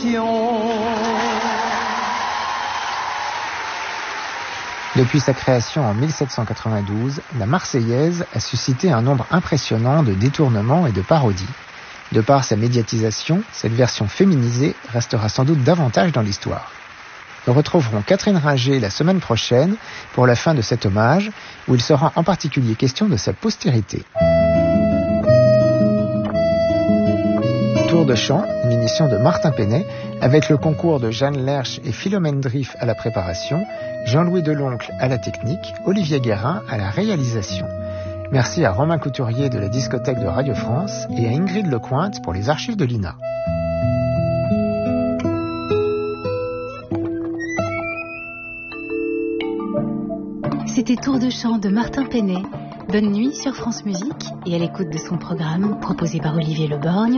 émotion. Depuis sa création en 1792, la Marseillaise a suscité un nombre impressionnant de détournements et de parodies. De par sa médiatisation, cette version féminisée restera sans doute davantage dans l'histoire. Nous retrouverons Catherine Ringer la semaine prochaine pour la fin de cet hommage, où il sera en particulier question de sa postérité. Tour de chant, une émission de Martin Penet, avec le concours de Jeanne Lerche et Philomène Driff à la préparation, Jean-Louis Deloncle à la technique, Olivier Guérin à la réalisation. Merci à Romain Couturier de la discothèque de Radio France et à Ingrid Lecointe pour les archives de l'INA. C'était Tour de chant de Martin Penet. Bonne nuit sur France Musique et à l'écoute de son programme proposé par Olivier Leborgne.